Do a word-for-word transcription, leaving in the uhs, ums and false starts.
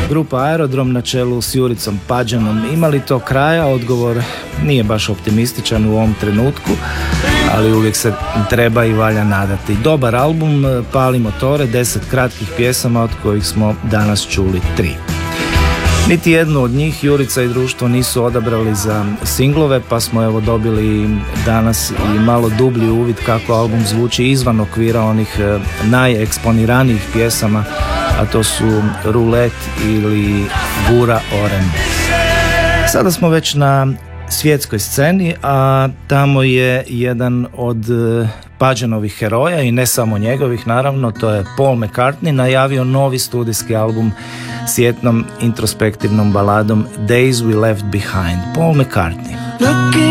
Grupa Aerodrom na čelu s Juricom Pađanom. Ima li to kraja? Odgovor nije baš optimističan u ovom trenutku, ali uvijek se treba i valja nadati. Dobar album, pali motore, deset kratkih pjesama od kojih smo danas čuli tri. Niti jednu od njih Jurica i društvo nisu odabrali za singlove, pa smo evo dobili danas i malo dublji uvid kako album zvuči izvan okvira onih najeksponiranijih pjesama, a to su Rulet ili Gura Oren. Sada smo već na svjetskoj sceni, a tamo je jedan od Pađanovih heroja i ne samo njegovih, naravno, to je Paul McCartney, najavio novi studijski album s jednom introspektivnom baladom Days We Left Behind. Paul McCartney.